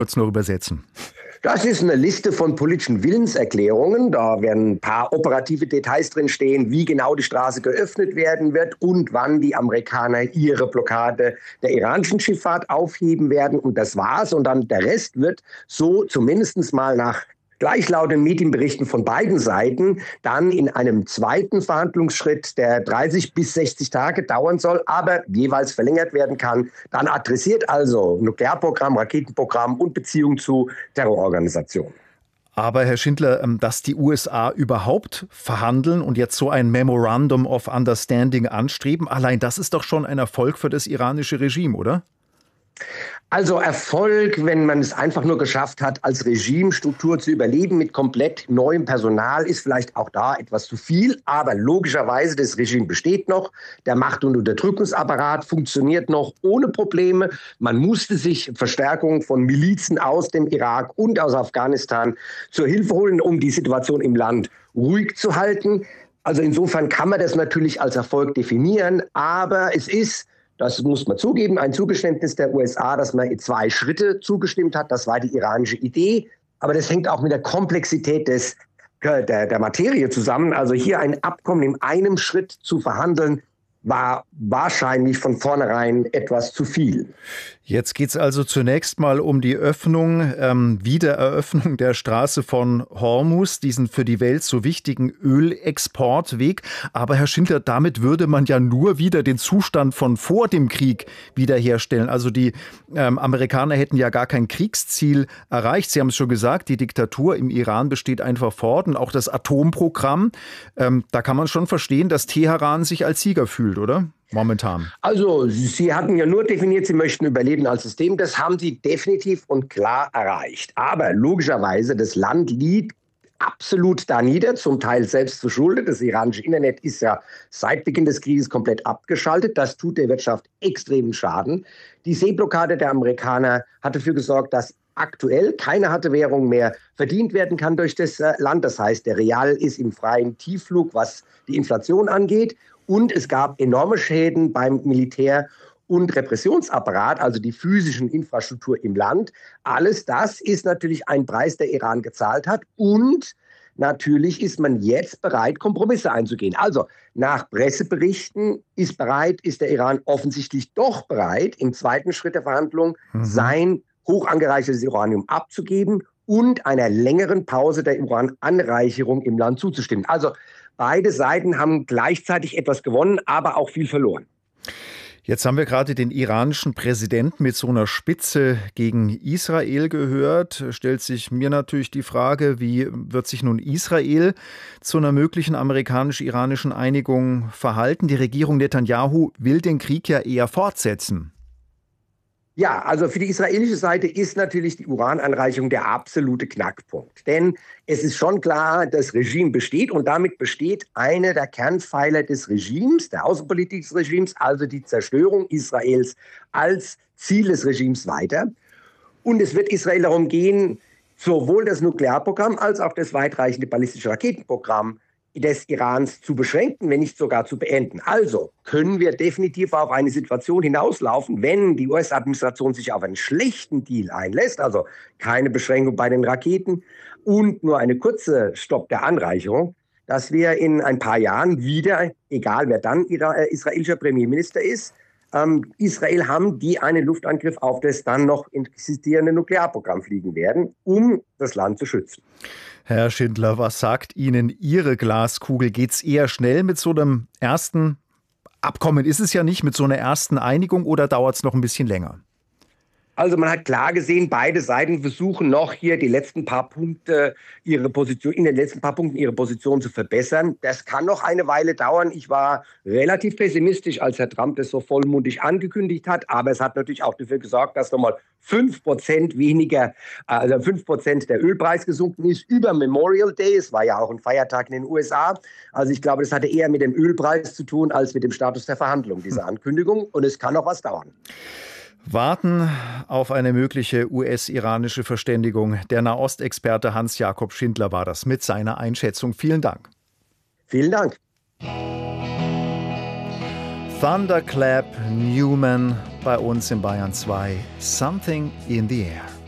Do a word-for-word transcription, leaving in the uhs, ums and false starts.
Kurz noch übersetzen. Das ist eine Liste von politischen Willenserklärungen. Da werden ein paar operative Details drin stehen, wie genau die Straße geöffnet werden wird und wann die Amerikaner ihre Blockade der iranischen Schifffahrt aufheben werden. Und das war's. Und dann der Rest wird so zumindest mal nach gleichlautenden Medienberichten von beiden Seiten dann in einem zweiten Verhandlungsschritt, der dreißig bis sechzig Tage dauern soll, aber jeweils verlängert werden kann, dann adressiert also Nuklearprogramm, Raketenprogramm und Beziehung zu Terrororganisationen. Aber Herr Schindler, dass die U S A überhaupt verhandeln und jetzt so ein Memorandum of Understanding anstreben, allein das ist doch schon ein Erfolg für das iranische Regime, oder? Also Erfolg, wenn man es einfach nur geschafft hat, als Regimestruktur zu überleben mit komplett neuem Personal, ist vielleicht auch da etwas zu viel. Aber logischerweise, das Regime besteht noch. Der Macht- und Unterdrückungsapparat funktioniert noch ohne Probleme. Man musste sich Verstärkung von Milizen aus dem Irak und aus Afghanistan zur Hilfe holen, um die Situation im Land ruhig zu halten. Also insofern kann man das natürlich als Erfolg definieren. Aber es ist, das muss man zugeben, ein Zugeständnis der U S A, dass man zwei Schritte zugestimmt hat. Das war die iranische Idee. Aber das hängt auch mit der Komplexität des, der, der Materie zusammen. Also hier ein Abkommen in einem Schritt zu verhandeln, war wahrscheinlich von vornherein etwas zu viel. Jetzt geht es also zunächst mal um die Öffnung, ähm, Wiedereröffnung der Straße von Hormuz, diesen für die Welt so wichtigen Ölexportweg. Aber Herr Schindler, damit würde man ja nur wieder den Zustand von vor dem Krieg wiederherstellen. Also die ähm, Amerikaner hätten ja gar kein Kriegsziel erreicht. Sie haben es schon gesagt, die Diktatur im Iran besteht einfach fort und auch das Atomprogramm. Ähm, da kann man schon verstehen, dass Teheran sich als Sieger fühlt, oder? Momentan. Also, Sie hatten ja nur definiert, Sie möchten überleben als System. Das haben Sie definitiv und klar erreicht. Aber logischerweise, das Land liegt absolut da nieder, zum Teil selbst verschuldet. Das iranische Internet ist ja seit Beginn des Krieges komplett abgeschaltet. Das tut der Wirtschaft extremen Schaden. Die Seeblockade der Amerikaner hat dafür gesorgt, dass aktuell keine harte Währung mehr verdient werden kann durch das Land. Das heißt, der Real ist im freien Tiefflug, was die Inflation angeht. Und es gab enorme Schäden beim Militär- und Repressionsapparat, also die physischen Infrastruktur im Land. Alles das ist natürlich ein Preis, der Iran gezahlt hat. Und natürlich ist man jetzt bereit, Kompromisse einzugehen. Also nach Presseberichten ist bereit, ist der Iran offensichtlich doch bereit, im zweiten Schritt der Verhandlung mhm. sein hoch angereichertes Uranium abzugeben und einer längeren Pause der Urananreicherung im Land zuzustimmen. Also beide Seiten haben gleichzeitig etwas gewonnen, aber auch viel verloren. Jetzt haben wir gerade den iranischen Präsidenten mit so einer Spitze gegen Israel gehört. Stellt sich mir natürlich die Frage, wie wird sich nun Israel zu einer möglichen amerikanisch-iranischen Einigung verhalten? Die Regierung Netanyahu will den Krieg ja eher fortsetzen. Ja, also für die israelische Seite ist natürlich die Urananreicherung der absolute Knackpunkt. Denn es ist schon klar, das Regime besteht und damit besteht einer der Kernpfeiler des Regimes, der Außenpolitik des Regimes, also die Zerstörung Israels als Ziel des Regimes weiter. Und es wird Israel darum gehen, sowohl das Nuklearprogramm als auch das weitreichende ballistische Raketenprogramm des Irans zu beschränken, wenn nicht sogar zu beenden. Also können wir definitiv auf eine Situation hinauslaufen, wenn die U S-Administration sich auf einen schlechten Deal einlässt, also keine Beschränkung bei den Raketen und nur eine kurze Stopp der Anreicherung, dass wir in ein paar Jahren wieder, egal wer dann israelischer Premierminister ist, ähm, Israel haben, die einen Luftangriff auf das dann noch existierende Nuklearprogramm fliegen werden, um das Land zu schützen. Herr Schindler, was sagt Ihnen Ihre Glaskugel? Geht es eher schnell mit so einem ersten Abkommen? Ist es ja nicht, mit so einer ersten Einigung, oder dauert es noch ein bisschen länger? Also man hat klar gesehen, beide Seiten versuchen noch hier die letzten paar Punkte ihre Position, in den letzten paar Punkten ihre Position zu verbessern. Das kann noch eine Weile dauern. Ich war relativ pessimistisch, als Herr Trump das so vollmundig angekündigt hat. Aber es hat natürlich auch dafür gesorgt, dass nochmal fünf Prozent weniger, also fünf Prozent der Ölpreis gesunken ist über Memorial Day. Es war ja auch ein Feiertag in den U S A. Also ich glaube, das hatte eher mit dem Ölpreis zu tun, als mit dem Status der Verhandlung, diese Ankündigung. Und es kann noch was dauern. Warten auf eine mögliche U S-iranische Verständigung. Der Nahostexperte Hans-Jakob Schindler war das mit seiner Einschätzung. Vielen Dank. Vielen Dank. Thunderclap Newman bei uns in Bayern zwei. Something in the Air.